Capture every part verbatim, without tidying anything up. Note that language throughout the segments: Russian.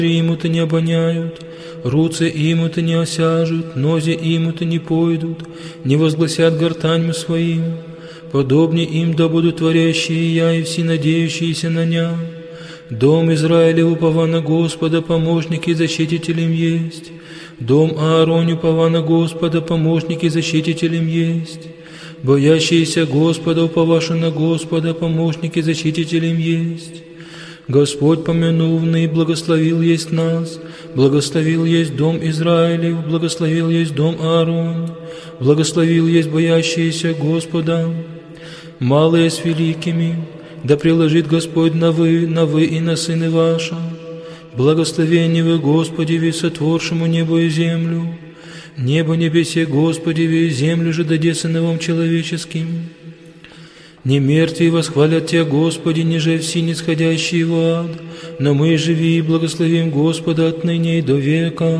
ему-то не обоняют, руцы ему-то не осяжут, нози ему-то не пойдут, не возгласят гортанью своим. Подобнее им да будут творящие я и все надеющиеся на ня. Дом Израиля упова на Господа, помощник и защититель им есть. Дом Аароне упова на Господа, помощник и защититель им есть. Боящиеся Господа уповашу на Господа, помощник и защититель им есть. Господь помянувный благословил есть нас, благословил есть дом Израилев, благословил есть дом Аарон, благословил есть боящиеся Господа. Малые с великими, да приложит Господь на вы, на вы и на сыны ваши. Благословение вы, Господи, сотворшему небо и землю. Небо небесе, Господи, землю же даде сыновом человеческим. Не мертвые восхвалят Тебя, Господи, ниже все нисходящие в ад, но мы живи и благословим Господа отныне и до века.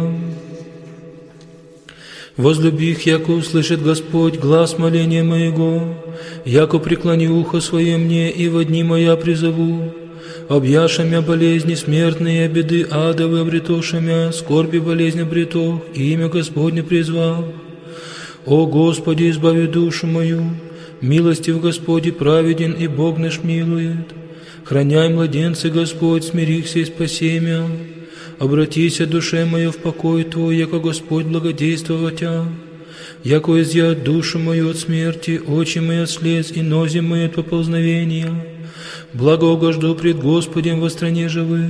Возлюби их, яко услышит Господь глаз моления моего, яко преклони ухо свое мне, и во дни моя призову. Объяша мя болезни смертные, беды адовы обретоша мя, скорби болезнь обретох, и имя Господне призвал. О Господи, избави душу мою, милостив Господи, праведен и Бог наш милует. Храняй младенцы, Господь, смирихся и спаси мя. Обратися, душе моя, в покой Твой, яко Господь благодействовал Тя. Яко изъят душу мою от смерти, очи мои от слез и нози мои от поползновения. Благоугожду пред Господем во стране живых.